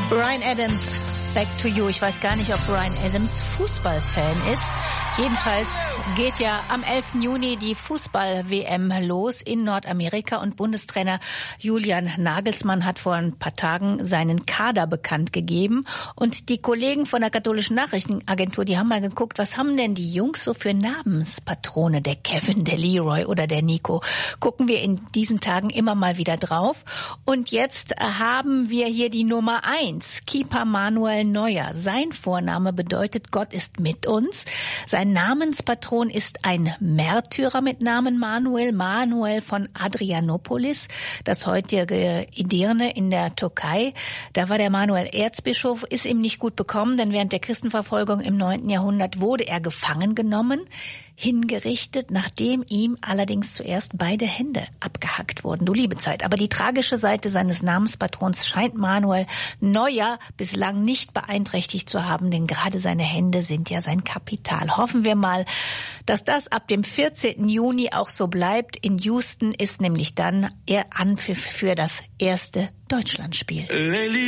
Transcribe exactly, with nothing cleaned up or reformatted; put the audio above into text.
Bryan Adams, Back to You. Ich weiß gar nicht, ob Bryan Adams Fußballfan ist. Jedenfalls geht ja am elften Juni die Fußball-W M los in Nordamerika und Bundestrainer Julian Nagelsmann hat vor ein paar Tagen seinen Kader bekannt gegeben. Und die Kollegen von der katholischen Nachrichtenagentur, die haben mal geguckt, was haben denn die Jungs so für Namenspatrone, der Kevin, der Leroy oder der Nico. Gucken wir in diesen Tagen immer mal wieder drauf. Und jetzt haben wir hier die Nummer eins, Keeper Manuel Neuer. Sein Vorname bedeutet, Gott ist mit uns. Sein Namenspatron ist ein Märtyrer mit Namen Manuel, Manuel von Adrianopolis, das heutige Edirne in der Türkei. Da war der Manuel Erzbischof, ist ihm nicht gut bekommen, denn während der Christenverfolgung im neunten Jahrhundert wurde er gefangen genommen, hingerichtet, nachdem ihm allerdings zuerst beide Hände abgehackt wurden. Du liebe Zeit. Aber die tragische Seite seines Namenspatrons scheint Manuel Neuer bislang nicht beeinträchtigt zu haben, denn gerade seine Hände sind ja sein Kapital. Hoffen wir mal, dass das ab dem vierzehnten Juni auch so bleibt. In Houston ist nämlich dann er Anpfiff für das erste Deutschlandspiel.